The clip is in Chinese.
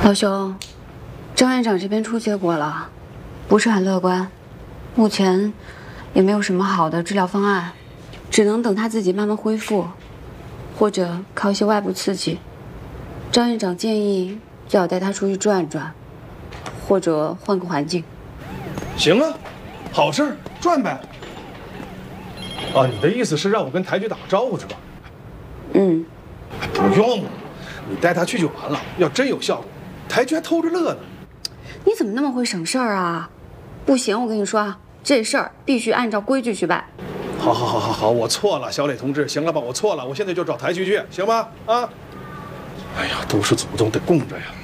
老兄，张院长这边出结果了，不是很乐观，目前也没有什么好的治疗方案，只能等他自己慢慢恢复，或者靠一些外部刺激。张院长建议最好带他出去转转，或者换个环境。 行啊，好事儿，转呗。啊，你的意思是让我跟台局打个招呼是吧？ 嗯， 不用，你带他去就完了。要真有效果，台局还偷着乐呢。 你怎么那么会省事儿啊？不行，我跟你说啊，这事儿必须按照规矩去办。 好，我错了，小磊同志，行了吧？我错了，我现在就找台局去，行吗？啊！哎呀，都是祖宗得供着呀。